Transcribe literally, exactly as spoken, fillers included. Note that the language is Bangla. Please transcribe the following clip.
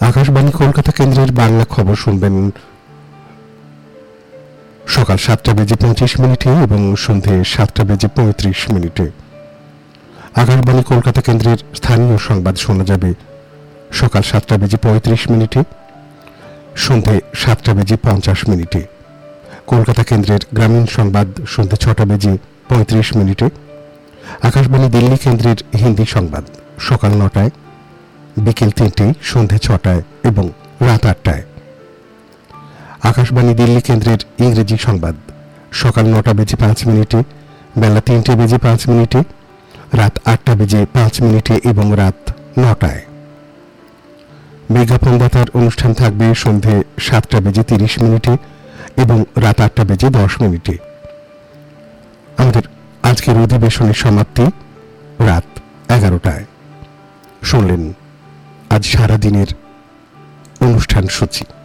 আকাশবাণী কলকাতা কেন্দ্রের বাংলা খবর শুনবেন সকাল সাতটা বেজে পঁচিশ মিনিটে এবং সন্ধে সাতটা বেজে পঁয়ত্রিশ মিনিটে। আকাশবাণী কলকাতা কেন্দ্রের স্থানীয় সংবাদ শোনা যাবে সকাল সাতটা বেজে পঁয়ত্রিশ মিনিটে, সন্ধে সাতটা বেজে পঞ্চাশ মিনিটে। কলকাতা কেন্দ্রের গ্রামীণ সংবাদ সন্ধে ছটা বেজে পঁয়ত্রিশ মিনিটে। আকাশবাণী দিল্লি কেন্দ্রের হিন্দি সংবাদ সকাল নটায়, বিকেল তিনটেয়, সন্ধে ছটায় এবং রাত আটটায়। আকাশবাণী দিল্লি কেন্দ্রের ইংরেজি সংবাদ সকাল নটা বেজে পাঁচ মিনিটে, বেলা তিনটে বেজে পাঁচ মিনিটে, রাত আটটা বেজে পাঁচ মিনিটে এবং রাত নটায়। বিজ্ঞাপনদাতার অনুষ্ঠান থাকবে সন্ধে সাতটা বেজে তিরিশ মিনিটে এবং রাত আটটা বেজে দশ মিনিটে। আমাদের আজকের অধিবেশনের সমাপ্তি রাত এগারোটায়। শুনলেন আজ সারাদিনের অনুষ্ঠান সূচি।